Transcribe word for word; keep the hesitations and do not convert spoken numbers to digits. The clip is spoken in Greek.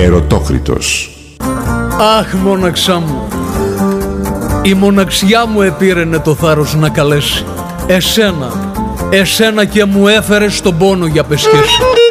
Ερωτόκριτος. Αχ, μόναξά μου, η μοναξιά μου επήρενε το θάρρος να καλέσει εσένα, εσένα και μου έφερε στον πόνο για πεσχέση.